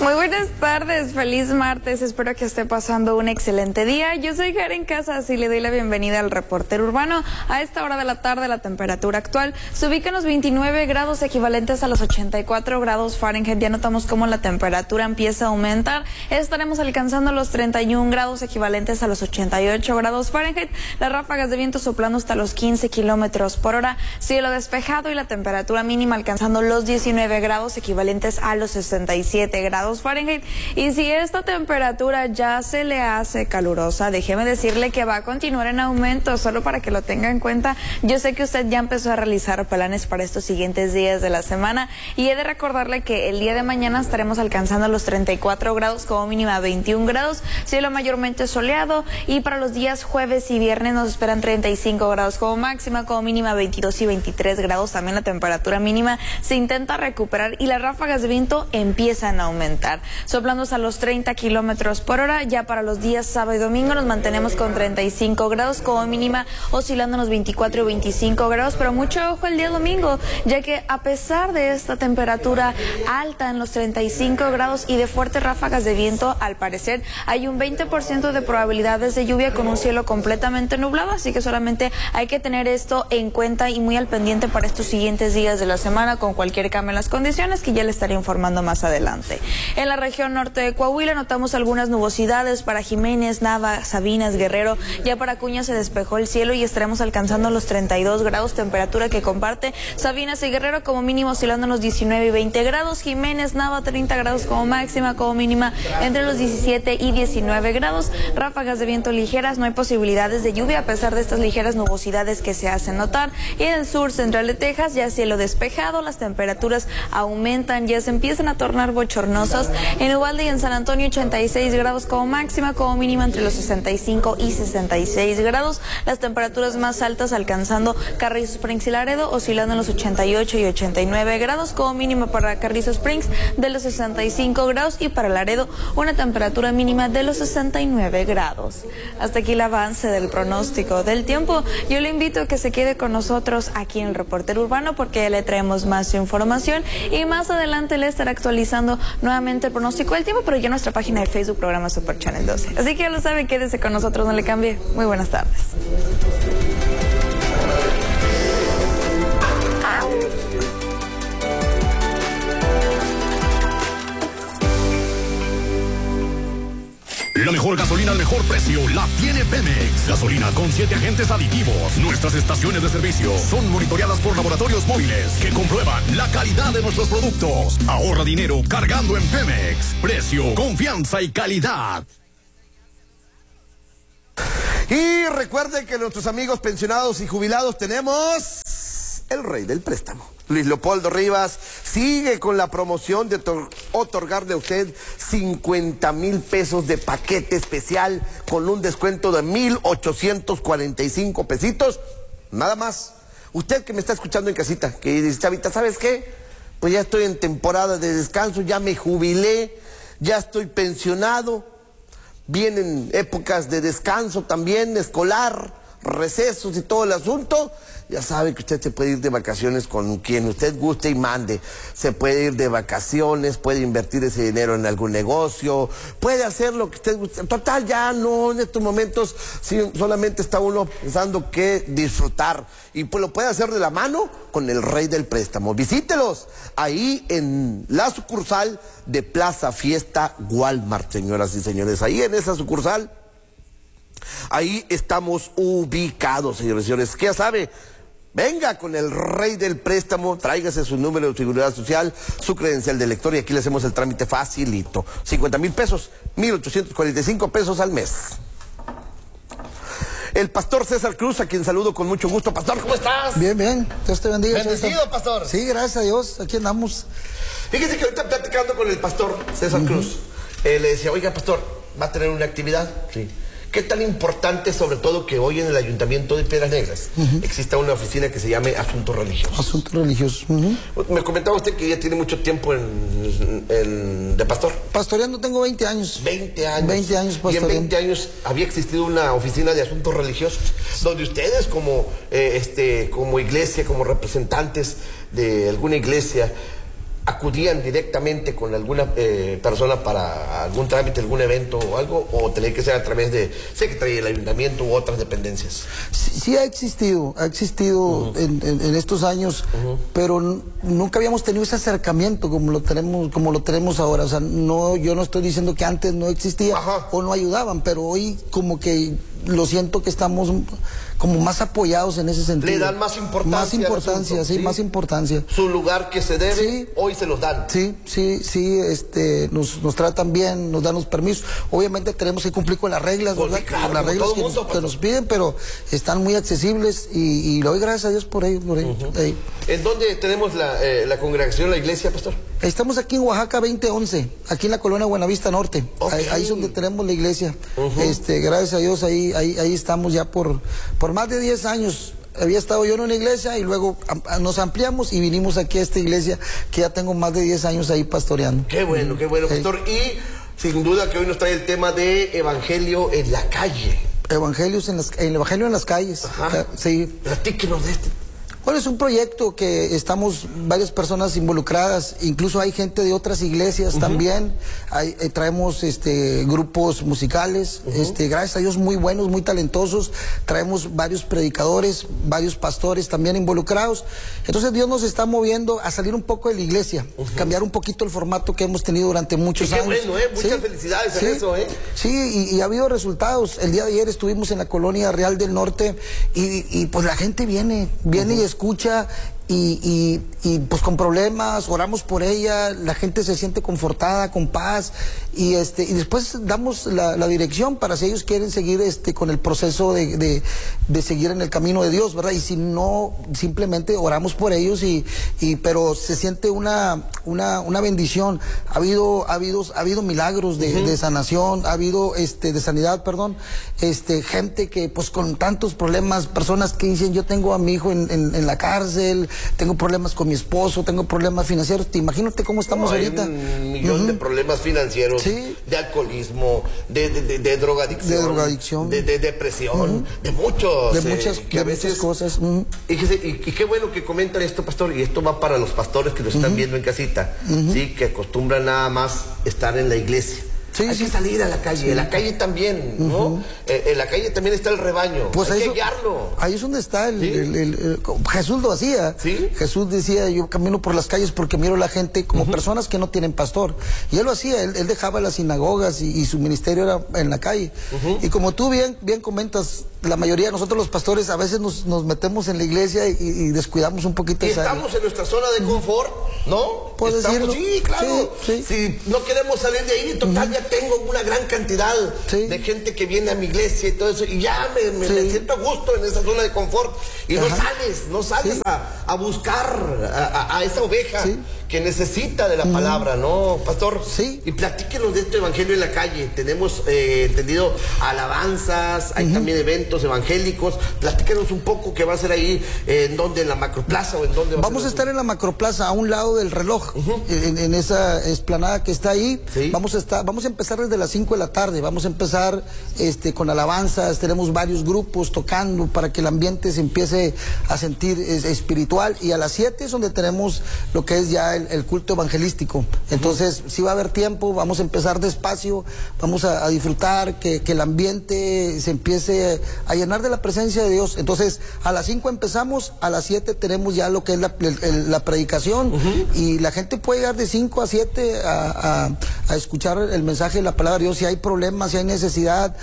Muy buenas tardes, feliz martes, espero que esté pasando un excelente día. Yo soy Karen Casas y le doy la bienvenida al Reportero Urbano. A esta hora de la tarde la temperatura actual se ubica en los 29 grados equivalentes a los 84 grados Fahrenheit. Ya notamos cómo la temperatura empieza a aumentar. Estaremos alcanzando los 31 grados equivalentes a los 88 grados Fahrenheit. Las ráfagas de viento soplando hasta los 15 kilómetros por hora. Cielo despejado y la temperatura mínima alcanzando los 19 grados equivalentes a los 67 grados Fahrenheit. Y si esta temperatura ya se le hace calurosa, déjeme decirle que va a continuar en aumento, solo para que lo tenga en cuenta. Yo sé que usted ya empezó a realizar planes para estos siguientes días de la semana y he de recordarle que el día de mañana estaremos alcanzando los 34 grados, como mínima 21 grados, cielo mayormente soleado, y para los días jueves y viernes nos esperan 35 grados como máxima, como mínima 22 y 23 grados. También la temperatura mínima se intenta recuperar y las ráfagas de viento empiezan a aumentar, soplando a los 30 kilómetros por hora. Ya para los días sábado y domingo nos mantenemos con 35 grados como mínima, oscilando en los 24 y 25 grados, pero mucho ojo el día domingo, ya que a pesar de esta temperatura alta en los 35 grados y de fuertes ráfagas de viento, al parecer hay un 20% de probabilidades de lluvia con un cielo completamente nublado, así que solamente hay que tener esto en cuenta y muy al pendiente para estos siguientes días de la semana con cualquier cambio en las condiciones que ya le estaré informando más adelante. En la región norte de Coahuila notamos algunas nubosidades para Jiménez, Nava, Sabinas, Guerrero. Ya para Acuña se despejó el cielo y estaremos alcanzando los 32 grados, temperatura que comparte Sabinas y Guerrero, como mínimo oscilando en los 19 y 20 grados. Jiménez, Nava, 30 grados como máxima, como mínima entre los 17 y 19 grados. Ráfagas de viento ligeras, no hay posibilidades de lluvia a pesar de estas ligeras nubosidades que se hacen notar. Y en el sur central de Texas ya cielo despejado, las temperaturas aumentan, ya se empiezan a tornar bochornosas. En Uvalde y en San Antonio 86 grados como máxima, como mínima entre los 65 y 66 grados. Las temperaturas más altas alcanzando Carrizo Springs y Laredo, oscilando en los 88 y 89 grados, como mínima para Carrizo Springs de los 65 grados y para Laredo una temperatura mínima de los 69 grados. Hasta aquí el avance del pronóstico del tiempo. Yo le invito a que se quede con nosotros aquí en el Reportero Urbano porque le traemos más información y más adelante le estaré actualizando nuevamente el pronóstico del tiempo, pero ya en nuestra página de Facebook, programa Super Channel 12. Así que ya lo sabe, quédese con nosotros, no le cambie. Muy buenas tardes. La mejor gasolina al mejor precio la tiene Pemex. Gasolina con 7 agentes aditivos. Nuestras estaciones de servicio son monitoreadas por laboratorios móviles que comprueban la calidad de nuestros productos. Ahorra dinero cargando en Pemex. Precio, confianza y calidad. Y recuerden que nuestros amigos pensionados y jubilados tenemos el rey del préstamo. Luis Leopoldo Rivas sigue con la promoción de otorgarle a usted 50,000 pesos de paquete especial con un descuento de 1,845 pesitos. Nada más. Usted que me está escuchando en casita, que dice, Chavita, ¿sabes qué? Pues ya estoy en temporada de descanso, ya me jubilé, ya estoy pensionado. Vienen épocas de descanso también, escolar, recesos y todo el asunto. Ya sabe que usted se puede ir de vacaciones con quien usted guste y mande. Se puede ir de vacaciones, puede invertir ese dinero en algún negocio, puede hacer lo que usted guste. Total, ya no, en estos momentos sí, solamente está uno pensando que disfrutar. Y pues lo puede hacer de la mano con el rey del préstamo. Visítelos ahí en la sucursal de Plaza Fiesta Walmart, señoras y señores. Ahí en esa sucursal, ahí estamos ubicados, señores y señores. ¿Qué ya sabe? Venga con el rey del préstamo, tráigase su número de seguridad social, su credencial de lector y aquí le hacemos el trámite facilito. 50,000 pesos, 1,845 pesos al mes. El pastor César Cruz, a quien saludo con mucho gusto. Pastor, ¿cómo estás? Bien, bien. Dios te bendiga. Bendecido, pastor. Sí, gracias a Dios. Aquí andamos. Fíjese que ahorita platicando con el pastor César Cruz, le decía, oiga, pastor, ¿va a tener una actividad? Sí. ¿Qué tan importante, sobre todo, que hoy en el Ayuntamiento de Piedras Negras exista una oficina que se llame Asuntos Religiosos? Asuntos Religiosos. Me comentaba usted que ya tiene mucho tiempo de pastor. Pastoreando tengo 20 años. 20 años. 20 años pastoreando. Y en 20 años había existido una oficina de Asuntos Religiosos, donde ustedes como iglesia, como representantes de alguna iglesia, acudían directamente con alguna persona para algún trámite, algún evento o algo, o tenía que ser a través de Secretaría del Ayuntamiento u otras dependencias? Sí ha existido en estos años, pero nunca habíamos tenido ese acercamiento como lo tenemos ahora. O sea, yo no estoy diciendo que antes no existía o no ayudaban, pero hoy como que lo siento que estamos como más apoyados en ese sentido. Le dan más importancia. Más importancia, asunto, sí, más importancia. Su lugar que se debe, sí, hoy se los dan. Sí, nos tratan bien, nos dan los permisos. Obviamente tenemos que cumplir con las reglas, ¿verdad? Claro, las reglas que nos piden, pero están muy accesibles y le doy gracias a Dios por ello. ¿En dónde tenemos la congregación, la iglesia, pastor? Estamos aquí en Oaxaca 2011, aquí en la colonia Buenavista Norte. Ahí es donde tenemos la iglesia. Gracias a Dios, ahí estamos ya por más de 10 años. Había estado yo en una iglesia y luego nos ampliamos y vinimos aquí a esta iglesia que ya tengo más de 10 años ahí pastoreando. Qué bueno, pastor. Y sin duda que hoy nos trae el tema de evangelio en la calle. El evangelio en las calles. Sí. Platíquenos de este. Bueno, es un proyecto que estamos varias personas involucradas, incluso hay gente de otras iglesias también, traemos grupos musicales, gracias a Dios muy buenos, muy talentosos, traemos varios predicadores, varios pastores también involucrados. Entonces Dios nos está moviendo a salir un poco de la iglesia, cambiar un poquito el formato que hemos tenido durante muchos años. Qué bueno, muchas felicidades en eso, Sí, y ha habido resultados. El día de ayer estuvimos en la colonia Real del Norte y pues la gente viene y escucha y pues con problemas, oramos por ella, la gente se siente confortada, con paz y después damos la dirección para si ellos quieren seguir con el proceso de seguir en el camino de Dios, ¿verdad? Y si no, simplemente oramos por ellos pero se siente una bendición. Ha habido milagros de sanación, ha habido de sanidad, perdón, gente que pues con tantos problemas, personas que dicen yo tengo a mi hijo en la cárcel, tengo problemas con mi esposo, tengo problemas financieros. Imagínate cómo estamos ahorita. Hay un millón de problemas financieros, de alcoholismo, de drogadicción, de depresión, de muchas cosas. Y qué bueno que comentan esto, pastor, y esto va para los pastores que lo están viendo en casita, ¿sí? Que acostumbran nada más estar en la iglesia. Hay que salir a la calle, en la calle también, ¿no? En la calle también está el rebaño, pues hay que guiarlo. Ahí es donde está Jesús lo hacía. ¿Sí? Jesús decía, yo camino por las calles porque miro a la gente como personas que no tienen pastor. Y él lo hacía, él dejaba las sinagogas y su ministerio era en la calle. Y como tú bien comentas, la mayoría de nosotros los pastores a veces nos metemos en la iglesia y descuidamos un poquito. Y estamos en nuestra zona de confort, ¿no? ¿Puedes decirlo? Sí, claro. Sí. Si no queremos salir de ahí, total, ya tengo una gran cantidad de gente que viene a mi iglesia y todo eso, y ya me siento a gusto en esa zona de confort. Y no sales a buscar a esa oveja que necesita de la palabra, ¿no, pastor? Sí. Y platíquenos de este evangelio en la calle. Tenemos entendido alabanzas, hay también eventos evangélicos. Platíquenos un poco qué va a ser ahí, en la Macroplaza o en dónde vamos a estar en la Macroplaza, a un lado del reloj, en esa explanada que está ahí. Vamos a empezar desde las 5 de la tarde, vamos a empezar con alabanzas, tenemos varios grupos tocando para que el ambiente se empiece a sentir espiritual, y a las 7 es donde tenemos lo que es ya el culto evangelístico. Entonces sí va a haber tiempo, vamos a empezar despacio, vamos a disfrutar, que el ambiente se empiece a llenar de la presencia de Dios. Entonces a las 5 empezamos, a las 7 tenemos ya lo que es la predicación, y la gente puede llegar de 5 a 7 a escuchar el mensaje de la palabra de Dios. Si hay problemas, si hay necesidad,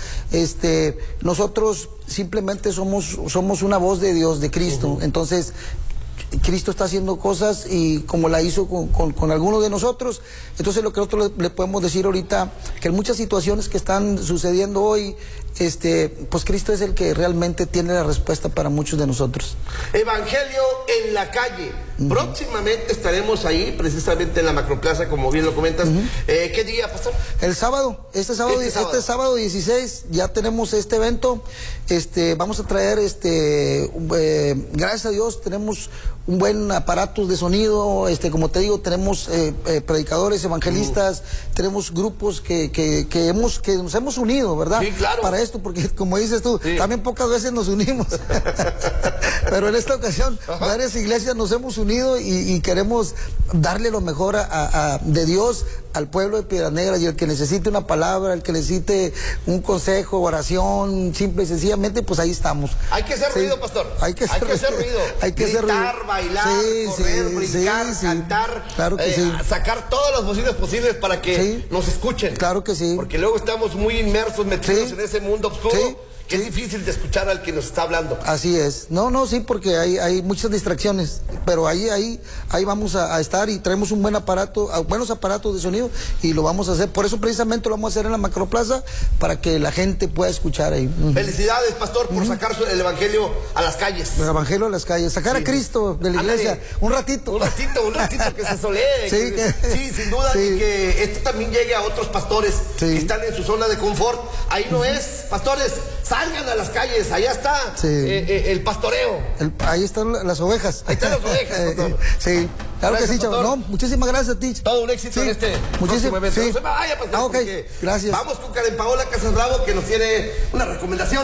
nosotros simplemente somos una voz de Dios, de Cristo. Entonces Cristo está haciendo cosas, y como la hizo con algunos de nosotros. Entonces lo que nosotros le podemos decir ahorita, que en muchas situaciones que están sucediendo hoy, pues Cristo es el que realmente tiene la respuesta para muchos de nosotros. Evangelio en la calle. Próximamente estaremos ahí, precisamente en la Macroplaza, como bien lo comentas. ¿Qué día, pastor? El sábado, este sábado 16, ya tenemos este evento. Vamos a traer, gracias a Dios, tenemos un buen aparato de sonido, como te digo, tenemos predicadores, evangelistas, tenemos grupos que nos hemos unido, ¿verdad? Sí, claro. Para esto, porque como dices tú, sí, también pocas veces nos unimos. Pero en esta ocasión, varias iglesias nos hemos unido y queremos darle lo mejor de Dios al pueblo de Piedras Negras, y el que necesite una palabra, el que necesite un consejo, oración, simple y sencillamente, pues ahí estamos. Hay que hacer ruido, pastor. Hay que hacer ruido. Hay que gritar, bailar, correr, brincar, cantar, claro que sí. sacar todas las bocinas posibles para que nos escuchen. Claro que sí. Porque luego estamos muy inmersos, metidos en ese mundo oscuro. Que es difícil de escuchar al que nos está hablando. Así es. No, sí, porque hay muchas distracciones, pero ahí vamos a estar, y traemos un buen aparato, buenos aparatos de sonido, y lo vamos a hacer. Por eso precisamente lo vamos a hacer en la Macroplaza, para que la gente pueda escuchar ahí. Felicidades, pastor, por sacar el evangelio a las calles. El evangelio a las calles, sacar a Cristo de la iglesia. Un ratito que se solee. Sí, sin duda, y que esto también llegue a otros pastores que están en su zona de confort. Ahí no es, pastores, salgan a las calles, allá está el pastoreo. Ahí están las ovejas. Ahí están las ovejas, pastor. Sí, claro que sí, chavo. No, muchísimas gracias a ti. Todo un éxito en este próximo evento. No se me vaya, pastor, porque gracias. Vamos con Karen Paola Casas Bravo, que nos tiene una recomendación.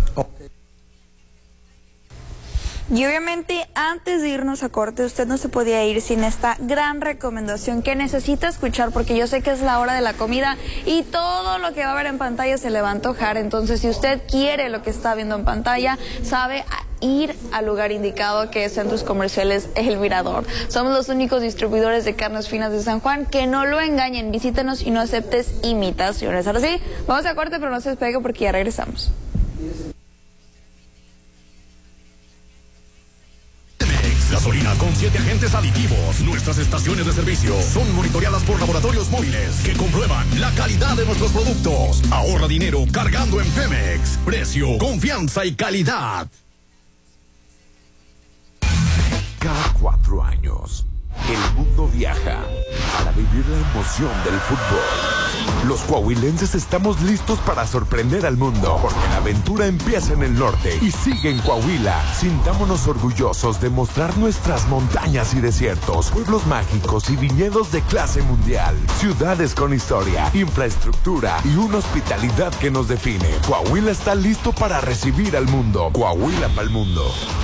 Y obviamente antes de irnos a corte, usted no se podía ir sin esta gran recomendación que necesita escuchar, porque yo sé que es la hora de la comida y todo lo que va a ver en pantalla se le va a antojar. Entonces, si usted quiere lo que está viendo en pantalla, sabe ir al lugar indicado, que es Centros Comerciales El Mirador. Somos los únicos distribuidores de carnes finas de San Juan. Que no lo engañen, visítenos y no aceptes imitaciones. Ahora sí, vamos a corte, pero no se despegue porque ya regresamos. Gasolina con 7 agentes aditivos. Nuestras estaciones de servicio son monitoreadas por laboratorios móviles que comprueban la calidad de nuestros productos. Ahorra dinero cargando en Pemex. Precio, confianza y calidad. Cada 4 años, el mundo viaja para vivir la emoción del fútbol. Los coahuilenses estamos listos para sorprender al mundo, porque la aventura empieza en el norte y sigue en Coahuila. Sintámonos orgullosos de mostrar nuestras montañas y desiertos, pueblos mágicos y viñedos de clase mundial, ciudades con historia, infraestructura y una hospitalidad que nos define. Coahuila está listo para recibir al mundo. Coahuila pa'l mundo.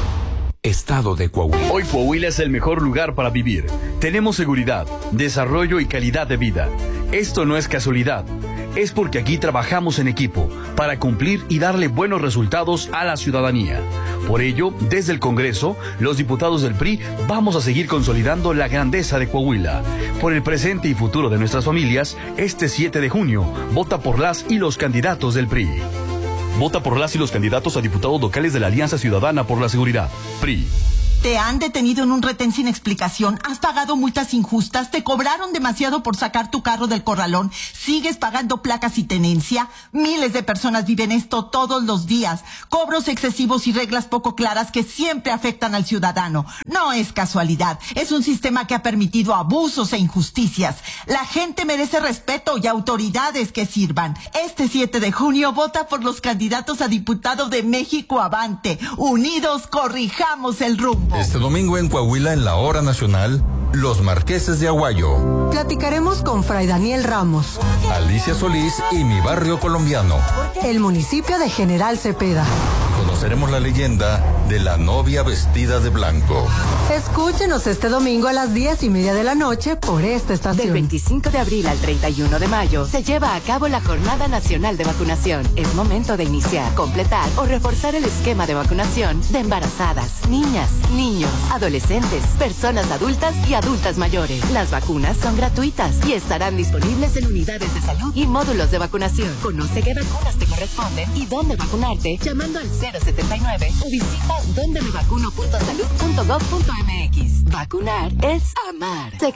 Estado de Coahuila. Hoy Coahuila es el mejor lugar para vivir. Tenemos seguridad, desarrollo y calidad de vida. Esto no es casualidad. Es porque aquí trabajamos en equipo para cumplir y darle buenos resultados a la ciudadanía. Por ello, desde el Congreso, los diputados del PRI vamos a seguir consolidando la grandeza de Coahuila. Por el presente y futuro de nuestras familias, este 7 de junio, vota por las y los candidatos del PRI. Vota por las y los candidatos a diputados locales de la Alianza Ciudadana por la Seguridad, PRI. Te han detenido en un retén sin explicación, has pagado multas injustas, te cobraron demasiado por sacar tu carro del corralón, sigues pagando placas y tenencia. Miles de personas viven esto todos los días. Cobros excesivos y reglas poco claras que siempre afectan al ciudadano. No es casualidad, es un sistema que ha permitido abusos e injusticias. La gente merece respeto y autoridades que sirvan. Este 7 de junio vota por los candidatos a diputado de México Avante. Unidos corrijamos el rumbo. Este domingo en Coahuila, en la Hora Nacional, Los Marqueses de Aguayo. Platicaremos con Fray Daniel Ramos, Alicia Solís y Mi Barrio Colombiano. El municipio de General Cepeda. Conoceremos la leyenda de la novia vestida de blanco. Escúchenos este domingo a las 10:30 de la noche por esta estación. Del 25 de abril al 31 de mayo se lleva a cabo la Jornada Nacional de Vacunación. Es momento de iniciar, completar o reforzar el esquema de vacunación de embarazadas, niñas, niños, adolescentes, personas adultas y adultas mayores. Las vacunas son gratuitas y estarán disponibles en unidades de salud y módulos de vacunación. Conoce qué vacunas te corresponden y dónde vacunarte llamando al 079 o visita dondemevacuno.salud.gov.mx. Vacunar es amar.